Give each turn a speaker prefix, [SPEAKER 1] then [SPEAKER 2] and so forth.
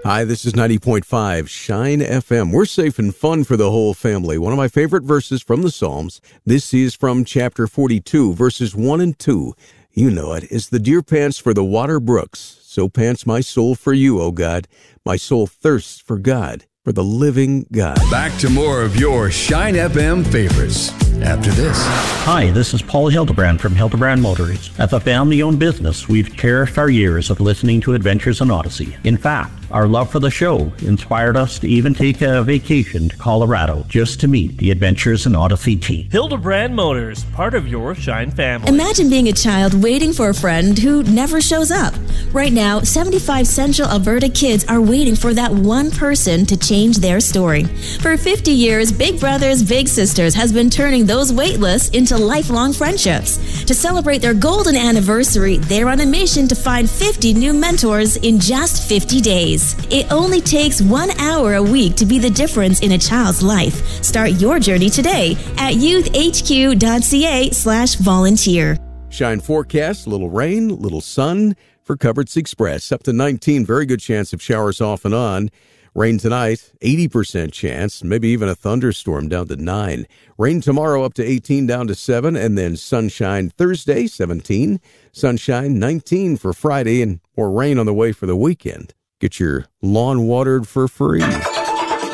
[SPEAKER 1] Hi, this is 90.5 Shine FM. We're safe and fun for the whole family. One of my favorite verses from the Psalms. This is from chapter 42, verses 1 and 2. You know it. As the deer pants for the water brooks, so pants my soul for you, O God. My soul thirsts for God, for the living God.
[SPEAKER 2] Back to more of your Shine FM favorites after this.
[SPEAKER 3] Hi, this is Paul Hildebrand from Hildebrand Motors. As a family-owned business, we've cherished our years of listening to Adventures in Odyssey. In fact, our love for the show inspired us to even take a vacation to Colorado just to meet the Adventures in Odyssey team.
[SPEAKER 4] Hildebrand Motors, part of your Shine family.
[SPEAKER 5] Imagine being a child waiting for a friend who never shows up. Right now, 75 Central Alberta kids are waiting for that one person to change their story. For 50 years, Big Brothers Big Sisters has been turning those wait lists into lifelong friendships. To celebrate their golden anniversary, they're on a mission to find 50 new mentors in just 50 days. It only takes 1 hour a week to be the difference in a child's life. Start your journey today at youthhq.ca/volunteer.
[SPEAKER 1] Shine forecast, little rain, little sun for Coverts Express. Up to 19, very good chance of showers off and on. Rain tonight, 80% chance, maybe even a thunderstorm down to 9. Rain tomorrow up to 18 down to 7, and then sunshine Thursday, 17. Sunshine 19 for Friday, and more rain on the way for the weekend. Get your lawn watered for free.